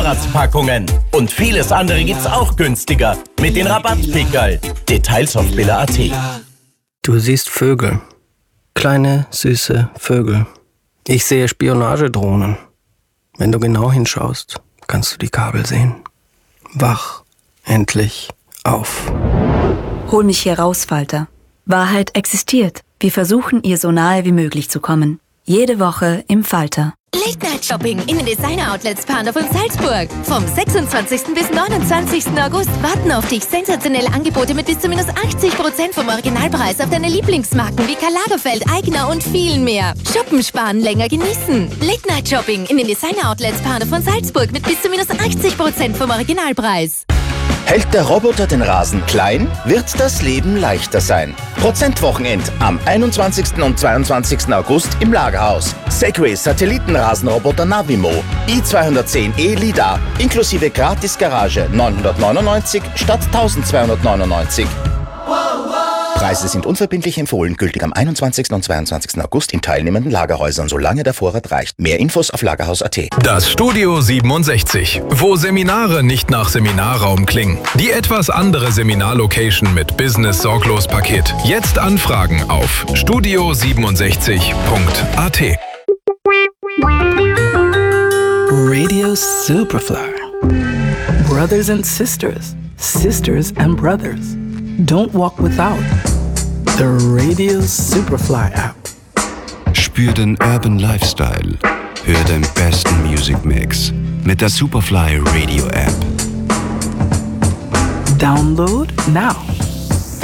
Vorratspackungen. Und vieles andere gibt's auch günstiger. Mit den Rabattpickerl. Details auf billa.at. Du siehst Vögel. Kleine, süße Vögel. Ich sehe Spionagedrohnen. Wenn du genau hinschaust, kannst du die Kabel sehen. Wach endlich auf. Hol mich hier raus, Falter. Wahrheit existiert. Wir versuchen, ihr so nahe wie möglich zu kommen. Jede Woche im Falter. Late-Night-Shopping in den Designer-Outlets Pandorf und Salzburg. Vom 26. bis 29. August warten auf dich sensationelle Angebote mit bis zu minus 80% vom Originalpreis auf deine Lieblingsmarken wie Karl Lagerfeld, Aigner und viel mehr. Shoppen, sparen, länger genießen. Late-Night-Shopping in den Designer-Outlets Pandorf und Salzburg mit bis zu minus 80% vom Originalpreis. Hält der Roboter den Rasen klein, wird das Leben leichter sein. Prozentwochenend am 21. und 22. August im Lagerhaus. Segway Satellitenrasenroboter Navimo i210e LiDAR inklusive Gratis-Garage 999 statt 1299. Preise sind unverbindlich empfohlen, gültig am 21. und 22. August in teilnehmenden Lagerhäusern, solange der Vorrat reicht. Mehr Infos auf lagerhaus.at. Das Studio 67, wo Seminare nicht nach Seminarraum klingen. Die etwas andere Seminarlocation mit Business-Sorglos-Paket. Jetzt anfragen auf studio67.at. Radio Superfly. Brothers and sisters. Sisters and brothers. Don't walk without the Radio Superfly app. Spür den Urban Lifestyle. Hör den besten Music Mix mit der Superfly Radio App. Download now.